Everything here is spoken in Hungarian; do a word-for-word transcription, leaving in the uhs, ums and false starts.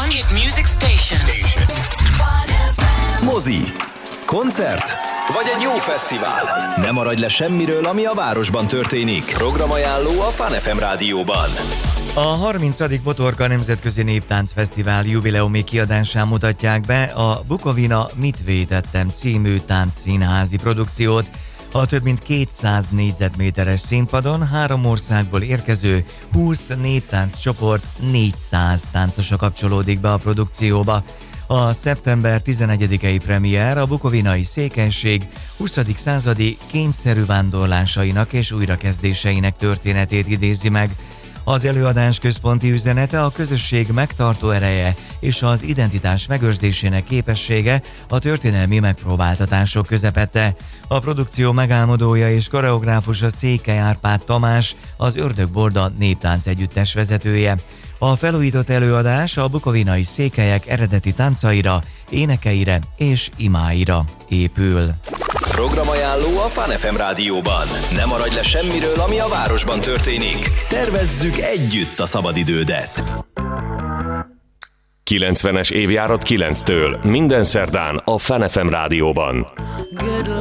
Hit music station. Mozi, koncert vagy egy jó fesztivál. Ne maradj le semmiről, ami a városban történik. Programajánló a Fun ef em rádióban. A harmincadik Botorka Nemzetközi Néptáncfesztivál jubileumi kiadásán mutatják be a Bukovina Mit vétettem című táncszínházi produkciót. A több mint kétszáz négyzetméteres színpadon három országból érkező húsz néptánc csoport négyszáz táncosa kapcsolódik be a produkcióba. A szeptember tizenegyedikei premier a bukovinai székelység huszadik századi kényszerű vándorlásainak és újrakezdéseinek történetét idézi meg. Az előadás központi üzenete a közösség megtartó ereje és az identitás megőrzésének képessége a történelmi megpróbáltatások közepette. A produkció megálmodója és koreográfusa Székely Árpád Tamás, az Ördögborda néptánc együttes vezetője. A felújított előadás a bukovinai székelyek eredeti táncaira, énekeire és imáira épül. Programajánló a Fun ef em rádióban. Ne maradj le semmiről, ami a városban történik. Tervezzük együtt a szabadidődet. kilencvenes évjárat kilenctől minden szerdán a Fun ef em rádióban.